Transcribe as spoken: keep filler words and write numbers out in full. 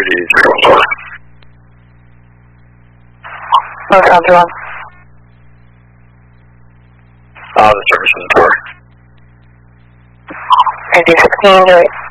thirty zero four. North Algebron. Uh, the service in the tower. I do sixteen, right?